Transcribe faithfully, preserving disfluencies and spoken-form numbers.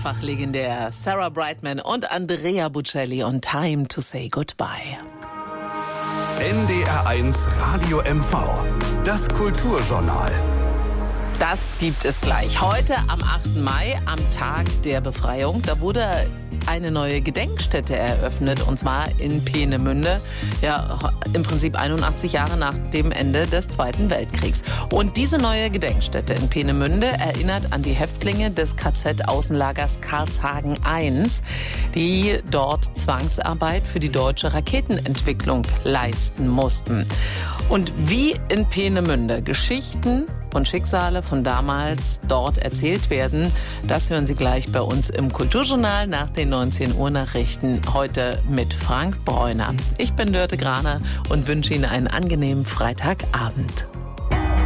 Mehrfach legendär. Sarah Brightman und Andrea Bocelli und Time to Say Goodbye. N D R eins Radio M V. Das Kulturjournal. Das gibt es gleich. Heute am achten Mai, am Tag der Befreiung, da wurde eine neue Gedenkstätte eröffnet, und zwar in Peenemünde, ja, im Prinzip einundachtzig Jahre nach dem Ende des Zweiten Weltkriegs. Und diese neue Gedenkstätte in Peenemünde erinnert an die Häftlinge des K Z-Außenlagers Karlshagen eins, die dort Zwangsarbeit für die deutsche Raketenentwicklung leisten mussten. Und wie in Peenemünde Geschichten und Schicksale von damals dort erzählt werden, das hören Sie gleich bei uns im Kulturjournal nach den neunzehn Uhr Nachrichten, heute mit Frank Bräuner. Ich bin Dörte Graner und wünsche Ihnen einen angenehmen Freitagabend.